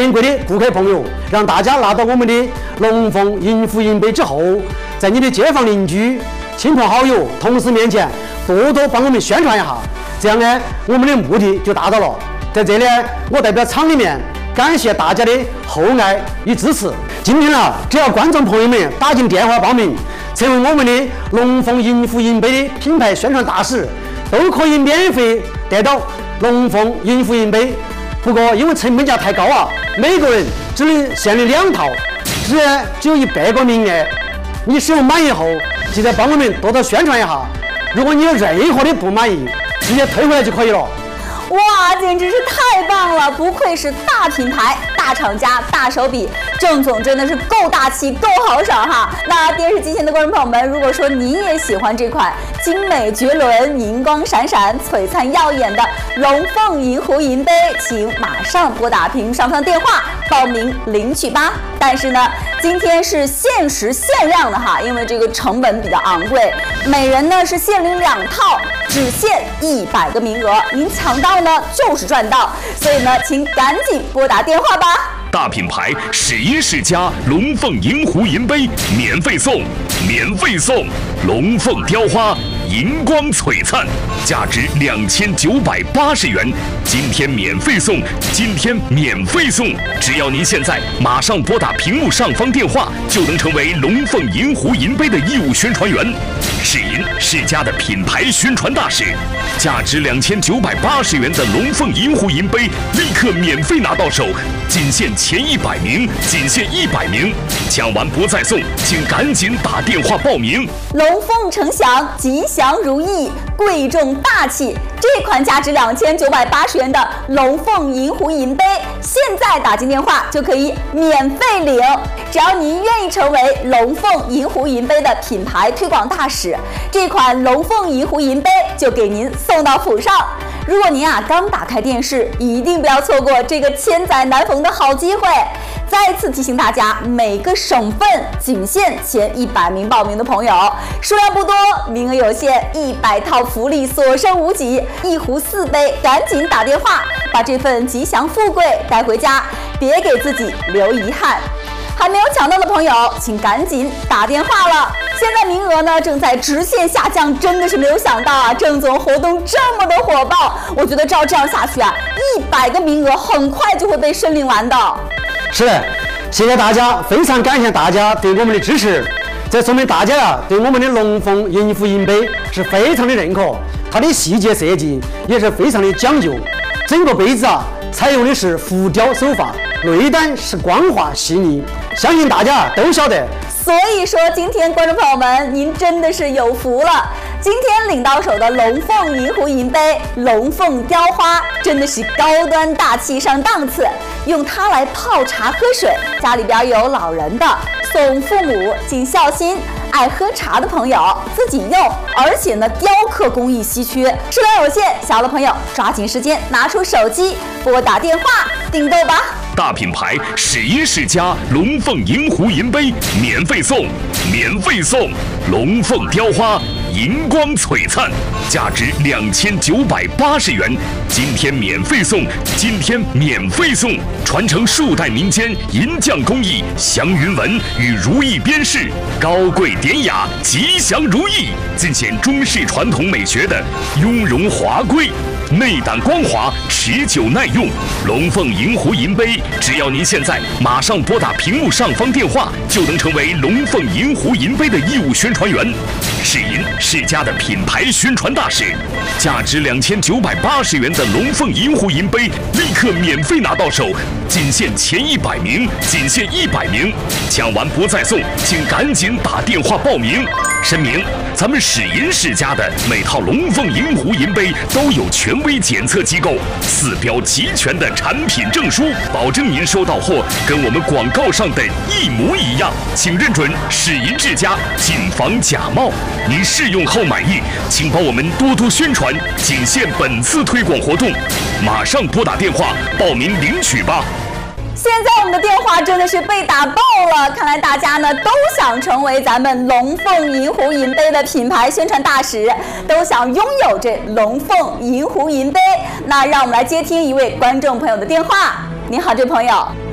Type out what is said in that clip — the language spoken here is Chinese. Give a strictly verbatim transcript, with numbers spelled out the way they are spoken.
珍贵的顾客朋友，让大家拿到我们的龙凤银福银杯之后，在你的街坊邻居、亲朋好友、同事面前多多帮我们宣传一下，这样呢，我们的目的就达到了。在这里，我代表厂里面感谢大家的厚爱与支持。今天呢，只要观众朋友们打进电话报名，成为我们的龙凤银福银杯的品牌宣传大使，都可以免费得到龙凤银福银杯。不过因为成本价太高啊，每个人只能限领两套，只只有一百个名额。你使用满意后，记得帮我们多多宣传一下。如果你有任何的不满意，直接退回来就可以了。 哇，简直是太棒了！不愧是大品牌、大厂家、大手笔，郑总真的是够大气、够豪爽哈！那电视机前的观众朋友们，如果说您也喜欢这款精美绝伦、银光闪闪、璀璨耀眼的龙凤银湖银杯，请马上拨打屏幕上方电话报名领取吧。但是呢，今天是限时限量的哈，因为这个成本比较昂贵，每人呢是限领两套，只限一百个名额，您抢到呢就是赚到，所以呢，请赶紧拨打电话吧。 大品牌史音世家龙凤银湖银杯免费送，免费送龙凤雕花银光璀璨，价值两千九百八十元，今天免费送，今天免费送，只要您现在马上拨打屏幕上方电话，就能成为龙凤银湖银杯的义务宣传员，史音世家的品牌宣传大使。价值两千九百八十元的龙凤银湖银杯立刻免费拿到手，仅限前一百名，仅限一百名，抢完不再送，请赶紧打电话报名。 龙凤呈祥，吉祥如意，贵重大气。这款价值两千九百八十元的龙凤银湖银杯，现在打进电话就可以免费领。只要您愿意成为龙凤银湖银杯的品牌推广大使，这款龙凤银湖银杯就给您送到府上。如果您啊刚打开电视，一定不要错过这个千载难逢的好机会。再次提醒大家，每个省份仅限前一百名报名的朋友，数量不多，名额有限，一百套福利所剩无几，一壶四杯，赶紧打电话，把这份吉祥富贵带回家，别给自己留遗憾。还没有抢到的朋友，请赶紧打电话了。现在名额呢正在直线下降，真的是没有想到啊，郑总活动这么的火爆，我觉得照这样下去啊，一百个名额很快就会被申领完的。 是，谢谢大家，非常感谢大家对我们的支持，这说明大家啊对我们的龙凤银福银杯是非常的认可，它的细节设计也是非常的讲究，整个杯子啊采用的是浮雕手法，内胆是光滑细腻，相信大家都晓得。 所以说，今天观众朋友们，您真的是有福了。今天领到手的龙凤银湖银杯、龙凤雕花，真的是高端大气上档次。用它来泡茶喝水，家里边有老人的，送父母尽孝心。爱喝茶的朋友自己用，而且呢，雕刻工艺稀缺，数量有限，小的朋友抓紧时间拿出手机拨打电话订购吧。 大品牌史音世家龙凤银湖银杯免费送，免费送龙凤雕花银光璀璨，价值两千九百八十元，今天免费送，今天免费送，传承数代民间银匠工艺，祥云纹与如意边饰，高贵典雅，吉祥如意，尽显中式传统美学的雍容华贵，内胆光滑，持久耐用。龙凤银湖银杯，只要您现在马上拨打屏幕上方电话，就能成为龙凤银湖银杯的义务宣传员，史银世家的品牌宣传大使。价值两千九百八十元的龙凤银湖银杯立刻免费拿到手，仅限前一百名，仅限一百名，抢完不再送，请赶紧打电话报名。声明：咱们史银世家的每套龙凤银湖银杯都有权威检测机构四标齐全的产品证书，保证您收到货跟我们广告上的一模一样，请认准史银世家，谨防假冒。您试用后满意，请帮我们多多宣传，仅限本次推广活动，马上拨打电话报名领取吧。 现在我们的电话真的是被打爆了，看来大家呢都想成为咱们龙凤银湖银杯的品牌宣传大使，都想拥有这龙凤银湖银杯。那让我们来接听一位观众朋友的电话。您好，这位朋友。